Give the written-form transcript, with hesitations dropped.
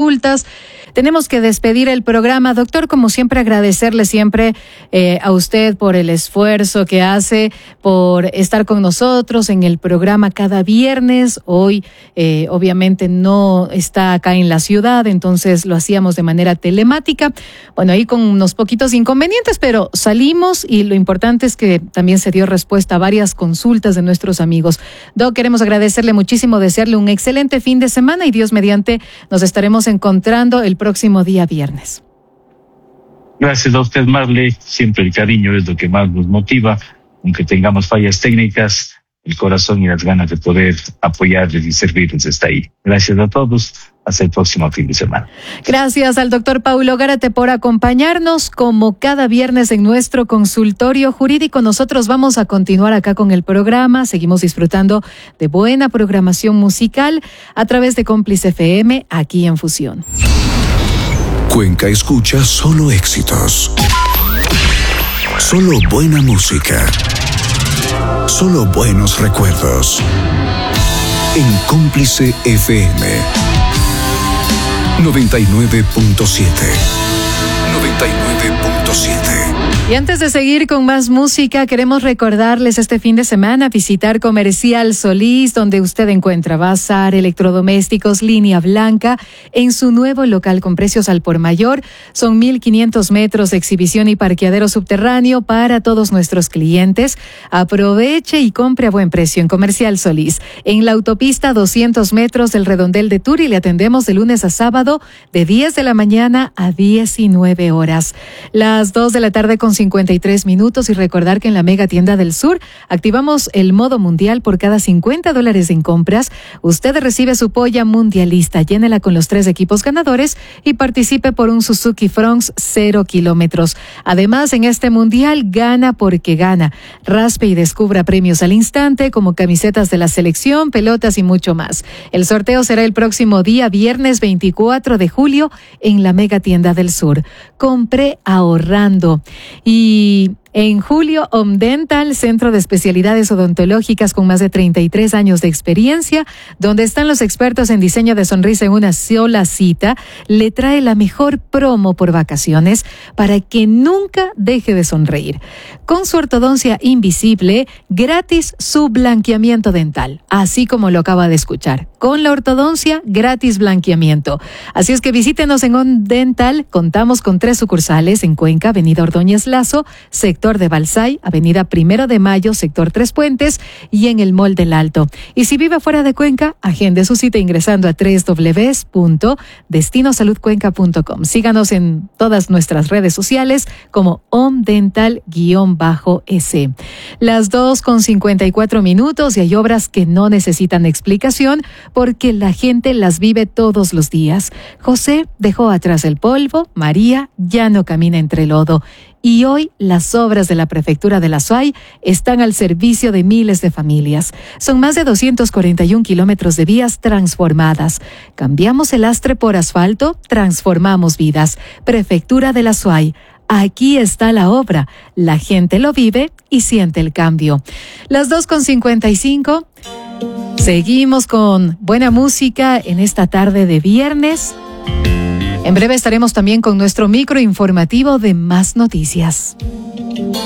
consultas. Tenemos que despedir el programa. Doctor, como siempre, agradecerle siempre a usted por el esfuerzo que hace, por estar con nosotros en el programa cada viernes. Hoy, obviamente, no está acá en la ciudad, entonces lo hacíamos de manera telemática. Bueno, ahí con unos poquitos inconvenientes, pero salimos y lo importante es que también se dio respuesta a varias consultas de nuestros amigos. Doc, queremos agradecerle muchísimo, desearle un excelente fin de semana y Dios mediante nos estaremos encontrando el próximo día viernes. Gracias a usted, Marley. Siempre el cariño es lo que más nos motiva, aunque tengamos fallas técnicas, el corazón y las ganas de poder apoyarles y servirles está ahí. Gracias a todos. Hasta el próximo fin de semana. Gracias al doctor Paulo Gárate por acompañarnos como cada viernes en nuestro consultorio jurídico. Nosotros vamos a continuar acá con el programa. Seguimos disfrutando de buena programación musical a través de Cómplice FM aquí en Fusión. Cuenca escucha solo éxitos. Solo buena música. Solo buenos recuerdos. En Cómplice FM 99.7. 99.7. Y antes de seguir con más música, queremos recordarles este fin de semana visitar Comercial Solís, donde usted encuentra bazar, electrodomésticos, línea blanca, en su nuevo local con precios al por mayor. Son 1.500 metros de exhibición y parqueadero subterráneo para todos nuestros clientes. Aproveche y compre a buen precio en Comercial Solís, en la autopista 200 metros del Redondel de Turi. Le atendemos de lunes a sábado de 10 de la mañana a 19 horas. Las 2 de la tarde con 53 minutos y recordar que en la Mega Tienda del Sur activamos el modo mundial. Por cada $50 en compras, usted recibe su polla mundialista. Llénela con los 3 equipos ganadores y participe por un Suzuki Fronx 0 kilómetros. Además, en este mundial gana porque gana. Raspe y descubra premios al instante como camisetas de la selección, pelotas y mucho más. El sorteo será el próximo día viernes 24 de julio en la Mega Tienda del Sur. Compre ahorrando. Y en julio, Omdental, centro de especialidades odontológicas con más de 33 años de experiencia, donde están los expertos en diseño de sonrisa en una sola cita, le trae la mejor promo por vacaciones para que nunca deje de sonreír. Con su ortodoncia invisible, gratis su blanqueamiento dental, así como lo acaba de escuchar. Con la ortodoncia, gratis blanqueamiento. Así es que visítenos en Omdental. Contamos con 3 sucursales en Cuenca, Avenida Ordóñez Lazo, sector de Balsay, Avenida 1 de Mayo, sector Tres Puentes y en el Mall del Alto. Y si vive fuera de Cuenca, agende su cita ingresando a www.destinosaludcuenca.com. Síganos en todas nuestras redes sociales como omdental_s. Las 2:54 minutos y hay obras que no necesitan explicación porque la gente las vive todos los días. José dejó atrás el polvo, María ya no camina entre lodo. Y hoy las obras de la Prefectura de la SUAY están al servicio de miles de familias. Son más de 241 kilómetros de vías transformadas. Cambiamos el lastre por asfalto, transformamos vidas. Prefectura de la SUAY. Aquí está la obra. La gente lo vive y siente el cambio. Las 2:55. Seguimos con buena música en esta tarde de viernes. En breve estaremos también con nuestro micro informativo de Más Noticias.